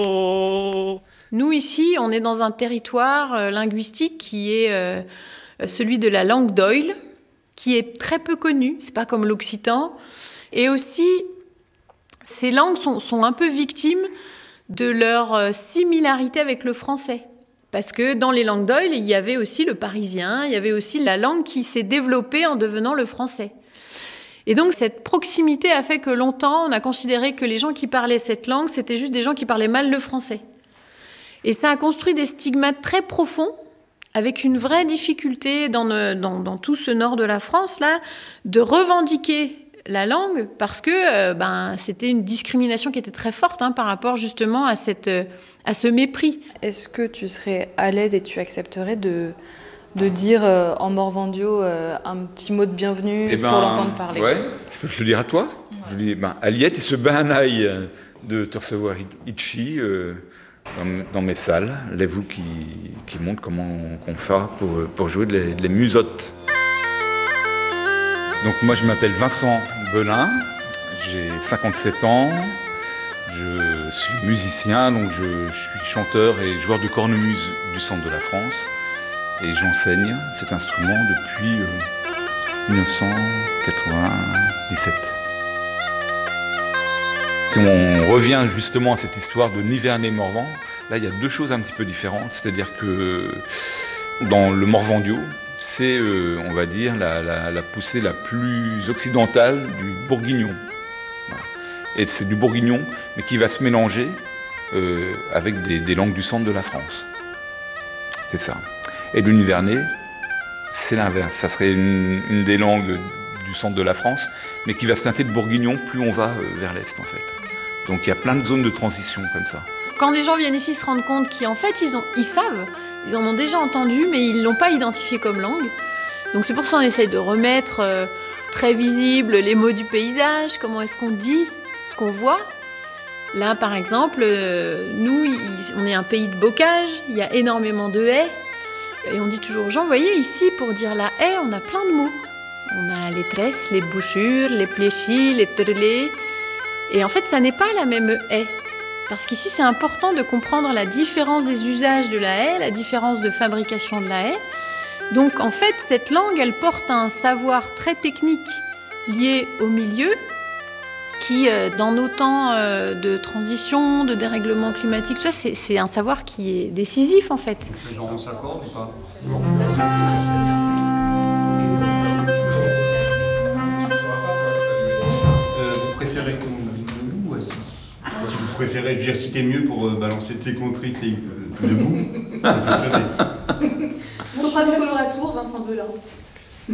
Nous, ici, on est dans un territoire linguistique qui est celui de la langue d'Oïl, qui est très peu connue, c'est pas comme l'occitan. Et aussi, ces langues sont un peu victimes de leur similarité avec le français. Parce que dans les langues d'Oïl, il y avait aussi le parisien, il y avait aussi la langue qui s'est développée en devenant le français. Et donc cette proximité a fait que longtemps, on a considéré que les gens qui parlaient cette langue, c'était juste des gens qui parlaient mal le français. Et ça a construit des stigmates très profonds, avec une vraie difficulté dans tout ce nord de la France, là, de revendiquer la langue, parce que c'était une discrimination qui était très forte par rapport justement à ce mépris. Est-ce que tu serais à l'aise et tu accepterais de dire en morvandio un petit mot de bienvenue pour l'entendre parler? Ouais, je peux te le dire à toi. Ouais. Je lui dis, Aliette, il se banaille de te recevoir ici dans mes salles. Les vous qui montrent comment on fait pour jouer les musottes. Donc moi je m'appelle Vincent Belin, j'ai 57 ans, je suis musicien, donc je suis chanteur et joueur de cornemuse du centre de la France et j'enseigne cet instrument depuis 1997. Si on revient justement à cette histoire de Nivernais-Morvan, là il y a deux choses un petit peu différentes, c'est-à-dire que dans le morvandio, c'est, on va dire, la poussée la plus occidentale du bourguignon. Voilà. Et c'est du bourguignon, mais qui va se mélanger avec des langues du centre de la France. C'est ça. Et le nivernais, c'est l'inverse. Ça serait une des langues du centre de la France, mais qui va se teinter de bourguignon plus on va vers l'est, en fait. Donc il y a plein de zones de transition comme ça. Quand les gens viennent ici se rendre compte qu'en fait, ils savent. Ils en ont déjà entendu, mais ils ne l'ont pas identifié comme langue. Donc c'est pour ça qu'on essaye de remettre très visible les mots du paysage, comment est-ce qu'on dit ce qu'on voit. Là, par exemple, nous, on est un pays de bocage, il y a énormément de haies. Et on dit toujours aux gens, vous voyez, ici, pour dire la haie, on a plein de mots. On a les tresses, les bouchures, les pléchis, les trelés. Et en fait, ça n'est pas la même haie. Parce qu'ici, c'est important de comprendre la différence des usages de la haie, la différence de fabrication de la haie. Donc, en fait, cette langue, elle porte un savoir très technique lié au milieu qui, dans nos temps de transition, de dérèglement climatique, tout ça, c'est un savoir qui est décisif, en fait. Ce genre on s'accorde ou pas? Vous préférez qu'on joue debout ou assis? Si vous préférez, je veux dire, si t'es mieux pour balancer tes contrites debout, on peut sonner. Soprano coloratour, Vincent Belin.